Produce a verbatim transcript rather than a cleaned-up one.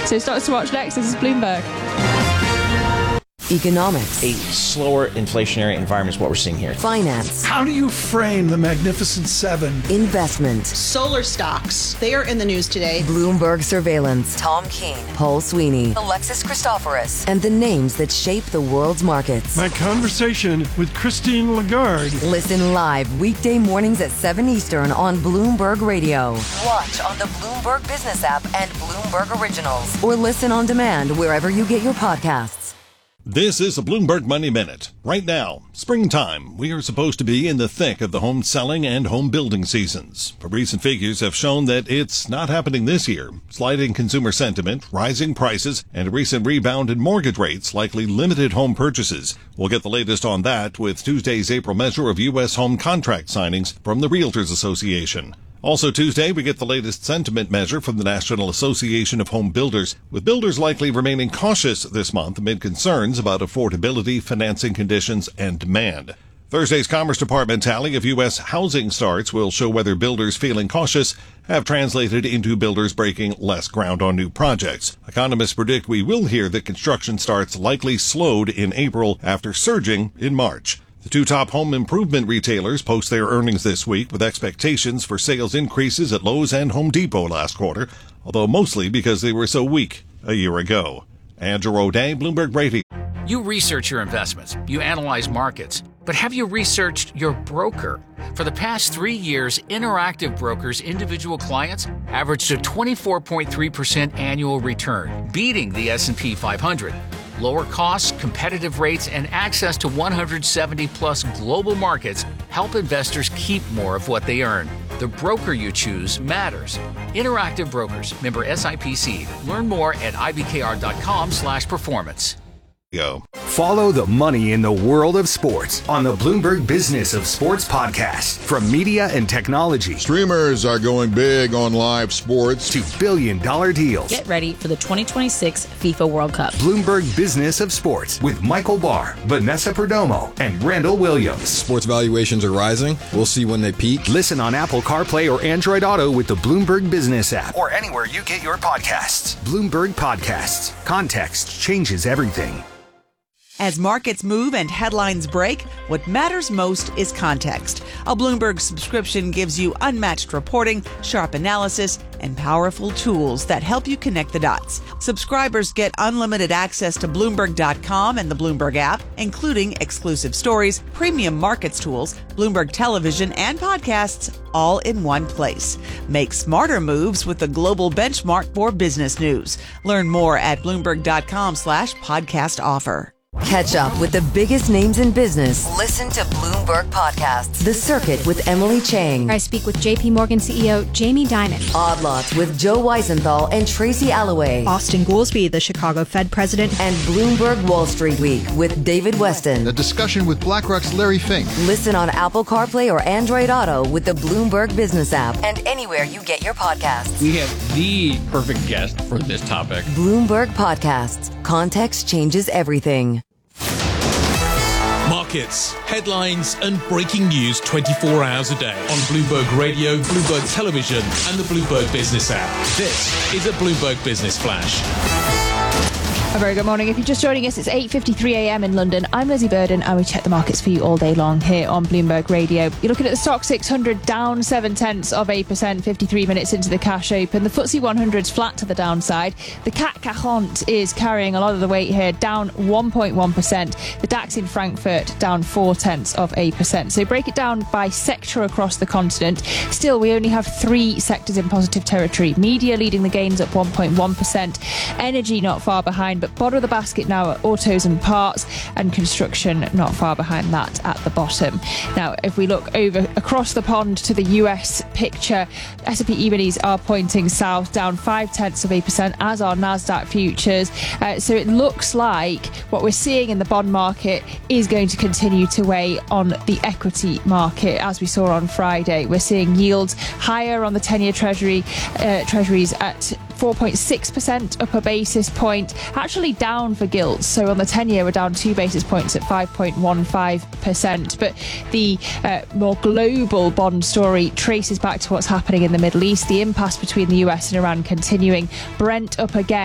So stocks to watch next. This is Bloomberg. Economics. A slower inflationary environment is what we're seeing here. Finance. How do you frame the Magnificent Seven? Investment. Solar stocks. They are in the news today. Bloomberg surveillance. Tom Keene. Paul Sweeney. Alexis Christoforous. And the names that shape the world's markets. My conversation with Christine Lagarde. Listen live weekday mornings at seven Eastern on Bloomberg Radio. Watch on the Bloomberg Business app and Bloomberg Originals. Or listen on demand wherever you get your podcasts. This is a Bloomberg Money Minute. Right now, springtime, we are supposed to be in the thick of the home selling and home building seasons. But recent figures have shown that it's not happening this year. Sliding consumer sentiment, rising prices, and a recent rebound in mortgage rates likely limited home purchases. We'll get the latest on that with Tuesday's April measure of U S home contract signings from the Realtors Association. Also Tuesday, we get the latest sentiment measure from the National Association of Home Builders, with builders likely remaining cautious this month amid concerns about affordability, financing conditions, and demand. Thursday's Commerce Department tally of U S housing starts will show whether builders feeling cautious have translated into builders breaking less ground on new projects. Economists predict we will hear that construction starts likely slowed in April after surging in March. The two top home improvement retailers post their earnings this week with expectations for sales increases at Lowe's and Home Depot last quarter, although mostly because they were so weak a year ago. Andrew O'Day, Bloomberg Radio. You research your investments, you analyze markets, but have you researched your broker? For the past three years, Interactive Brokers' individual clients averaged a twenty-four point three percent annual return, beating the S and P five hundred. Lower costs, competitive rates, and access to one hundred seventy plus global markets help investors keep more of what they earn. The broker you choose matters. Interactive Brokers, member S I P C. Learn more at I B K R dot com slash performance. Go. Follow the money in the world of sports on the Bloomberg Business of Sports podcast. From media and technology, streamers are going big on live sports, to billion dollar deals. Get ready for the twenty twenty-six FIFA World Cup. Bloomberg Business of Sports with Michael Barr, Vanessa Perdomo, and Randall Williams. Sports valuations are rising. We'll see when they peak. Listen on Apple CarPlay or Android Auto with the Bloomberg Business app, or anywhere you get your podcasts. Bloomberg Podcasts. Context changes everything. As markets move and headlines break, what matters most is context. A Bloomberg subscription gives you unmatched reporting, sharp analysis, and powerful tools that help you connect the dots. Subscribers get unlimited access to Bloomberg dot com and the Bloomberg app, including exclusive stories, premium markets tools, Bloomberg television, and podcasts, all in one place. Make smarter moves with the global benchmark for business news. Learn more at Bloomberg dot com slash podcast offer. Catch up with the biggest names in business. Listen to Bloomberg Podcasts. The Circuit with Emily Chang. I speak with J P Morgan C E O Jamie Dimon. Odd Lots with Joe Weisenthal and Tracy Alloway. Austin Goolsbee, the Chicago Fed president. And Bloomberg Wall Street Week with David Weston. A discussion with BlackRock's Larry Fink. Listen on Apple CarPlay or Android Auto with the Bloomberg Business app and anywhere you get your podcasts. We have the perfect guest for this topic. Bloomberg Podcasts. Context changes everything. Markets, headlines, and breaking news twenty-four hours a day on Bloomberg Radio, Bloomberg Television, and the Bloomberg Business app. This is a Bloomberg Business Flash. A very good morning. If you're just joining us, it's eight fifty-three a.m. in London. I'm Lizzie Burden, and we check the markets for you all day long here on Bloomberg Radio. You're looking at the Stock six hundred down seven tenths of a percent, fifty-three minutes into the cash open. The F T S E one hundred's flat to the downside. The C A C quarante is carrying a lot of the weight here, down one point one percent. The DAX in Frankfurt down four tenths of a percent. So break it down by sector across the continent. Still, we only have three sectors in positive territory. Media leading the gains at one point one percent. Energy not far behind, but bottom of the basket now are autos and parts, and construction not far behind that at the bottom. Now, if we look over across the pond to the U S picture, S and P E-minis are pointing south, down five tenths of a percent, as are NASDAQ futures. Uh, so it looks like what we're seeing in the bond market is going to continue to weigh on the equity market. As we saw on Friday, we're seeing yields higher on the ten-year treasury uh, treasuries at four point six percent, up a basis point, actually down for gilts. So on the ten-year, we're down two basis points at five point one five percent. But the uh, more global bond story traces back to what's happening in the Middle East, the impasse between the U S and Iran continuing. Brent up again.